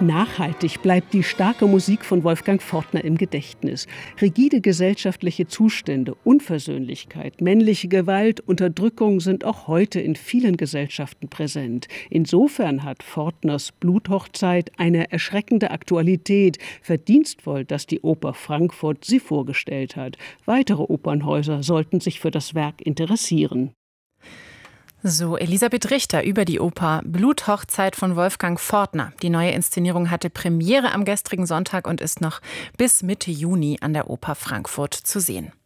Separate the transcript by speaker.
Speaker 1: Nachhaltig bleibt die starke Musik von Wolfgang Fortner im Gedächtnis. Rigide gesellschaftliche Zustände, Unversöhnlichkeit, männliche Gewalt, Unterdrückung sind auch heute in vielen Gesellschaften präsent. Insofern hat Fortners Bluthochzeit eine erschreckende Aktualität. Verdienstvoll, dass die Oper Frankfurt sie vorgestellt hat. Weitere Opernhäuser sollten sich für das Werk interessieren.
Speaker 2: So, Elisabeth Richter über die Oper Bluthochzeit von Wolfgang Fortner. Die neue Inszenierung hatte Premiere am gestrigen Sonntag und ist noch bis Mitte Juni an der Oper Frankfurt zu sehen.